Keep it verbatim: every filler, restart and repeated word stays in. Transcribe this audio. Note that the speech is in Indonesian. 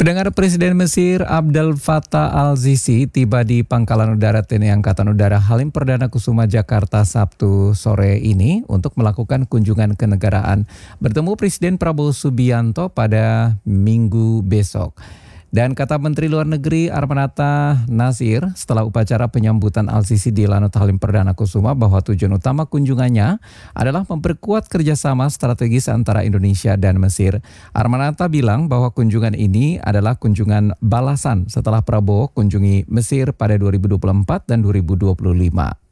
Pendengar, Presiden Mesir Abdel Fattah al-Sisi tiba di Pangkalan Udara T N I Angkatan Udara Halim Perdana Kusuma Jakarta Sabtu sore ini untuk melakukan kunjungan kenegaraan bertemu Presiden Prabowo Subianto pada Minggu besok. Dan kata Menteri Luar Negeri Armanata Nasir setelah upacara penyambutan al-Sisi di Lanut Halim Perdana Kusuma bahwa tujuan utama kunjungannya adalah memperkuat kerjasama strategis antara Indonesia dan Mesir. Armanata bilang bahwa kunjungan ini adalah kunjungan balasan setelah Prabowo kunjungi Mesir pada dua ribu dua puluh empat dan dua ribu dua puluh lima.